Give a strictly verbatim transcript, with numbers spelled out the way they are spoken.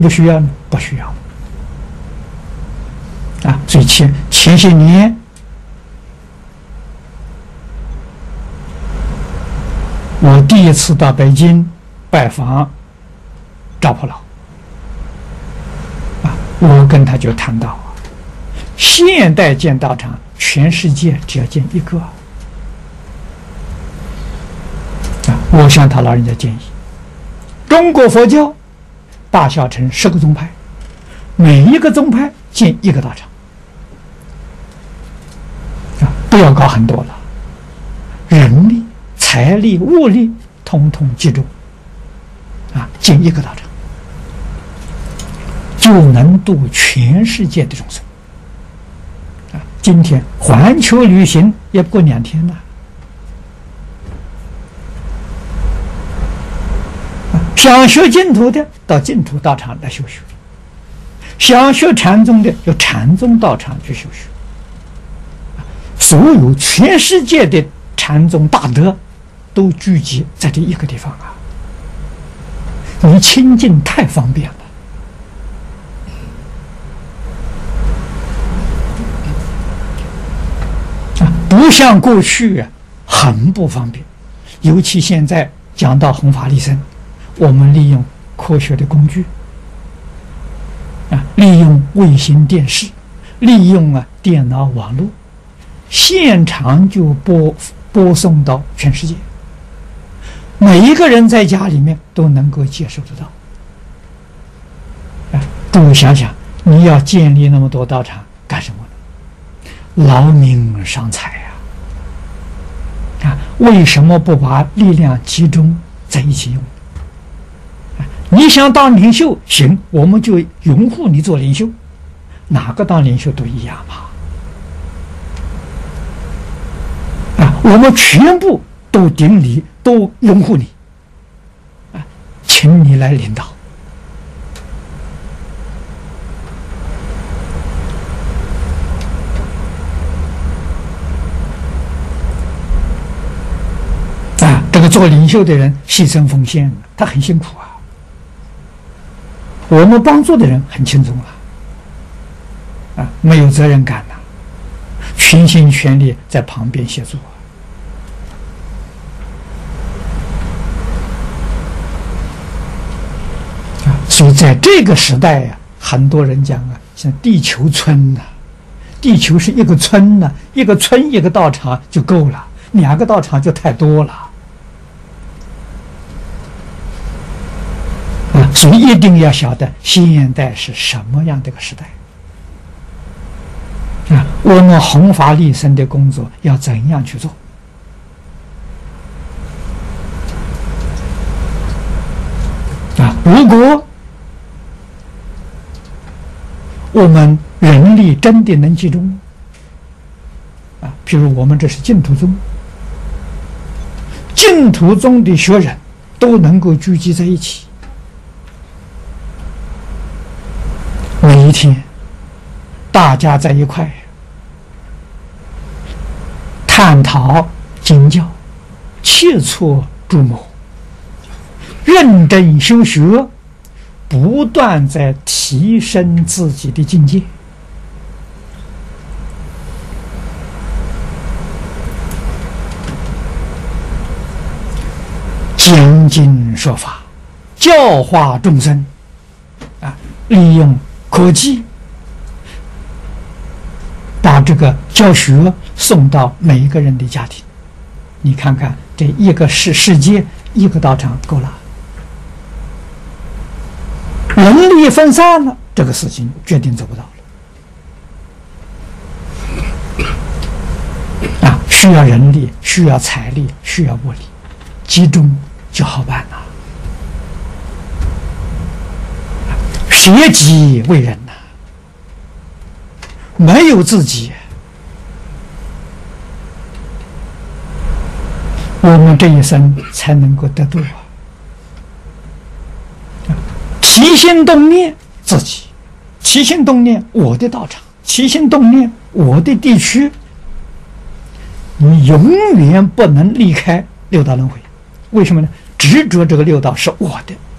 不需要呢？不需要。啊，所以前前些年，我第一次到北京拜访赵普老，啊，我跟他就谈到啊，现代建道场，全世界只要建一个。啊，我向他老人家建议，中国佛教大小乘十个宗派，每一个宗派建一个道场。不要搞很多了，人力、财力、物力统统集中，啊，建一个道场，就能度全世界的众生。啊，今天环球旅行也不过两天了，啊，想学净土的到净土道场来修学，想学禅宗的有禅宗道场去修学。所有全世界的禅宗大德都聚集在这一个地方啊！你亲近太方便了啊，不像过去啊，很不方便。尤其现在讲到弘法利生，我们利用科学的工具啊，利用卫星电视，利用啊电脑网络。现场就播播送到全世界，每一个人在家里面都能够接受得到。啊，诸位想想，你要建立那么多道场干什么呢？劳民伤财呀！啊，为什么不把力量集中在一起用？啊，你想当领袖，行，我们就拥护你做领袖，哪个当领袖都一样嘛。我们全部都顶礼，都拥护你，啊，请你来领导。啊，这个做领袖的人牺牲奉献，他很辛苦啊。我们帮助的人很轻松啊，啊，没有责任感呐，全心全力在旁边协助。所以在这个时代呀、啊，很多人讲啊，像地球村呐、啊，地球是一个村呐、啊，一个村一个道场就够了，两个道场就太多了。啊，所以一定要晓得现代是什么样的一个时代。啊，我们弘法利生的工作要怎样去做？啊，如果我们人力真的能集中啊，譬如我们这是净土宗，净土宗的学人都能够聚集在一起，每一天大家在一块探讨经教，切磋诸魔，认真修学，不断在提升自己的境界。讲经说法，教化众生，啊，利用科技，把这个教学送到每一个人的家庭。你看看，这一个世世界，一个道场够了。人力分散了，这个事情决定做不到了。啊，需要人力，需要财力，需要物力，集中就好办了。舍己为人呐、啊，没有自己，我们这一生才能够得度啊。起心动念自己，起心动念我的道场，起心动念我的地区，你永远不能离开六道轮回。为什么呢？执着这个六道是我的。